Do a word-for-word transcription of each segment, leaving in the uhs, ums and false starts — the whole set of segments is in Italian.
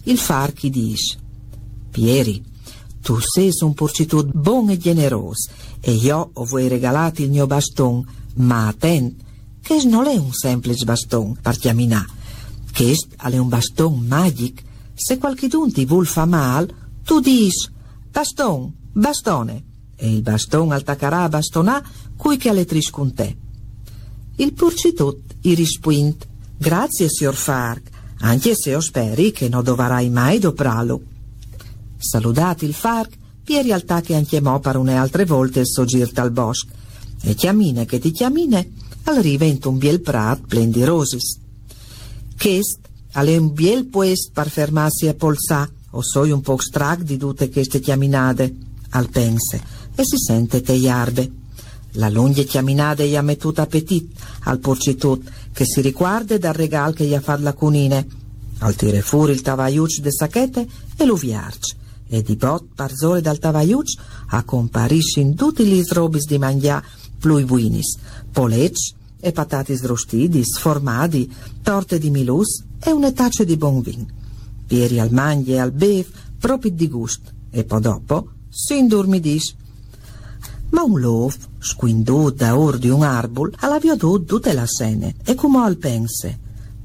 il farchi dice: Pieri, tu sei un porcitut buon e generoso, e io ho voi regalati il mio baston, ma attenti, che non è un semplice baston per chiaminà, che è un baston magic. Se qualchedun ti vuol fa mal, tu dici: baston, bastone, e il baston attaccherà a bastonà cui che alletrisce con te. Il porcitut i rispuint: grazie, signor Farc, anche se io speri che non dovrai mai doprarlo. Salutati il Farc, Pieri altacche anche mo per une altre volte il soggirta al bosco, e chiamine che ti chiamine, al rivento un biel prat plen di rosis. Chest alle un biel puest per fermarsi a polsà, o soi un po' strac di tutte queste chiaminade, al pense, e si sente teiarbe. La lunghe chiaminade gli ha mettuto appetit al porcitut, che si riguarda dal regal che gli ha fatto la cunine, al tire fuori il tavaiuc de sacchette e lo viarci, e di bot parzore dal tavaiuc a comparisci in tutti gli robis di mangià plui buinis, polec e patatis rostidi, sformadi, torte di milus e une tacce di bon vin. Pieri al mangie e al bev proprio di gusto, e poi dopo si indormidis. Ma un lof, squindut da or di un arbol, alla viodut tutte la sene, e come al pense: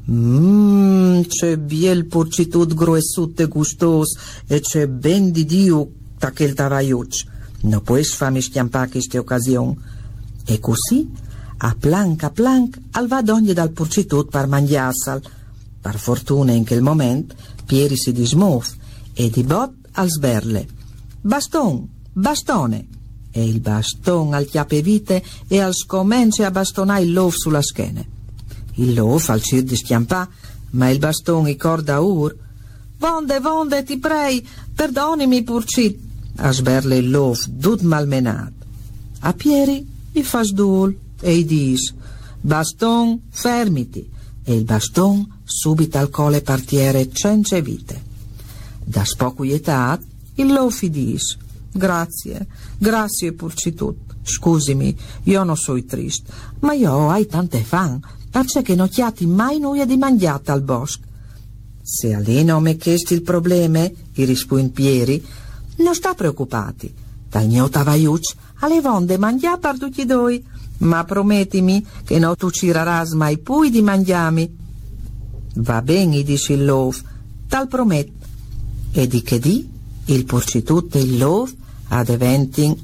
Mmm, c'è biel porcitut gruesut e gustos, e c'è ben di Dio ta quel tavaiuc. No pues fammi schiampà queste occasioni. E così, a plank a plank, al va d'ogni dal porcitut per mangiassal. Per fortuna in quel momento, Pieri si dismuove, e di bot al sberle: baston, bastone. E il baston al chiappevite e al scomence a bastonare il lof sulla schiena. Il lof al cir di schiampà, ma il baston i corda ur. Vonde, vonde, ti prei, perdonimi purcit, a sberle il lof tut malmenat. A Pieri gli fa sdul e gli dis: baston, fermiti. E il baston subito al cole partiere cence vite. Da spocuietat il lof gli dis: grazie, grazie porcitut, scusami, io non so triste, ma io hai tante fan, perché che non chiati mai nulla di mangiata al bosco. Se aleno me chiesto il problema, gli rispose Pieri, non sta preoccupati, dal mio tavaiuc alle vonde mangià per tutti doi, ma promettimi che non tu ciraras mai poi di mangiami. Va bene, dice il lof, tal promet. E di che di? Il porcitut e il lof ad eventing